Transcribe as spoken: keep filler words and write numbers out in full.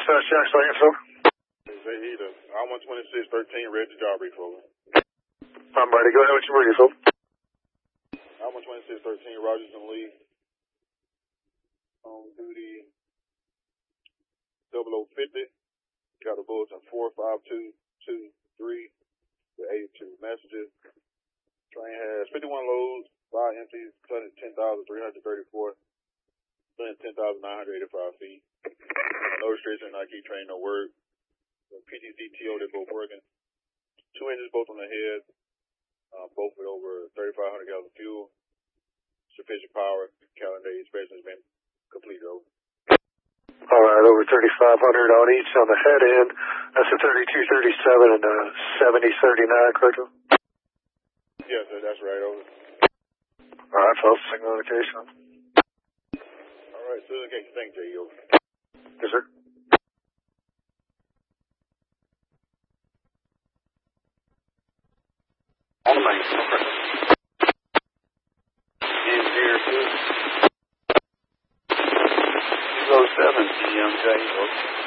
Dispatch, Jackson, Lansville. Zahida, I one twenty-six thirteen, ready to job brief over. I'm ready. Go ahead with your brief, over. I one twenty-six thirteen, Rogers and Lee. On duty, double oh fifty. Got a bulletin four five two two three with eighty-two messages. Train has fifty-one loads, five empties, ten thousand three hundred thirty-four, ten thousand nine hundred eighty-five feet. No restriction, I keep train, no word. P T C, T O, they're both working. Two engines both on the head, uh, both with over thirty-five hundred gallons of fuel. Sufficient power. Calendar inspection has been completed over. All right, over thirty-five hundred on each on the head end. That's a thirty-two thirty-seven and a seventy thirty-nine, correct? Yes, sir, that's right, over. All right, folks, signal indication. All right, Susan, can you thank J E, over. Yes, sir. On the main, over. Engineer two. two oh seven, E M J, over.